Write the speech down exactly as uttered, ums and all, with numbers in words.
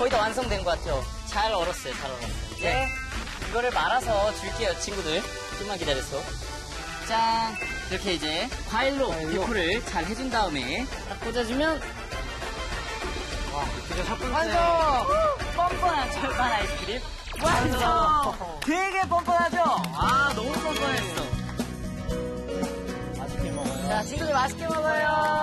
거의 다 완성된 것 같아요. 잘 얼었어요, 잘 얼었어요. 이제 네. 이거를 말아서 줄게요, 친구들. 좀만 기다렸어. 짠! 이렇게 이제 과일로 데코를 잘 해준 다음에 딱 꽂아주면 와, 진짜 첫 번째. 완성! 뻔뻔한 절반 아이스크림 완성! 되게 뻔뻔하죠? 아, 너무 뻔뻔했어. 맛있게 먹어요. 자, 친구들 맛있게 먹어요.